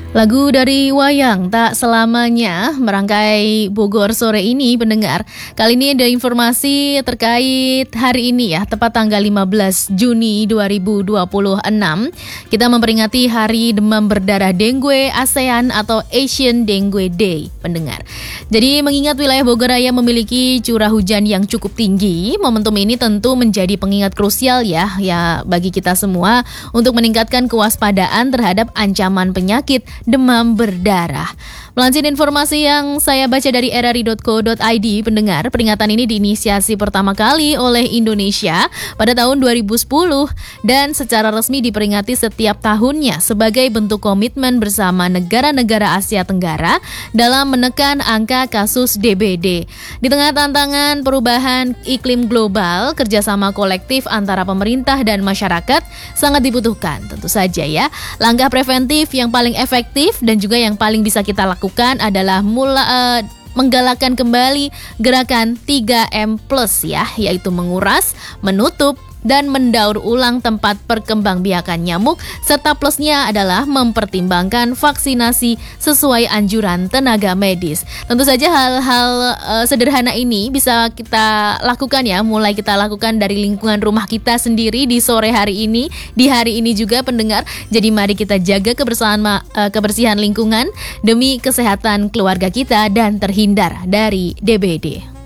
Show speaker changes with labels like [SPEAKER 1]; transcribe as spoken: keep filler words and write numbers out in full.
[SPEAKER 1] Lagu dari Wayang Tak Selamanya merangkai Bogor sore ini, pendengar. Kali ini ada informasi terkait hari ini ya, tepat tanggal lima belas Juni dua ribu dua puluh enam. Kita memperingati Hari Demam Berdarah Dengue ASEAN atau Asian Dengue Day, pendengar. Jadi mengingat wilayah Bogor Raya memiliki curah hujan yang cukup tinggi, momentum ini tentu menjadi pengingat krusial ya, ya bagi kita semua untuk meningkatkan kewaspadaan terhadap ancaman penyakit demam berdarah. Melansir informasi yang saya baca dari r r i dot co dot i d, pendengar, peringatan ini diinisiasi pertama kali oleh Indonesia pada tahun dua ribu sepuluh dan secara resmi diperingati setiap tahunnya sebagai bentuk komitmen bersama negara-negara Asia Tenggara dalam menekan angka kasus D B D. Di tengah tantangan perubahan iklim global, kerjasama kolektif antara pemerintah dan masyarakat sangat dibutuhkan. Tentu saja ya, langkah preventif yang paling efektif dan juga yang paling bisa kita lakukan adalah mula, uh, menggalakkan kembali gerakan tiga M plus ya, yaitu menguras, menutup, dan mendaur ulang tempat perkembangbiakan nyamuk, serta plusnya adalah mempertimbangkan vaksinasi sesuai anjuran tenaga medis. Tentu saja hal-hal uh, sederhana ini bisa kita lakukan ya, mulai kita lakukan dari lingkungan rumah kita sendiri di sore hari ini, di hari ini juga, pendengar. Jadi mari kita jaga kebersihan, uh, kebersihan lingkungan demi kesehatan keluarga kita dan terhindar dari D B D.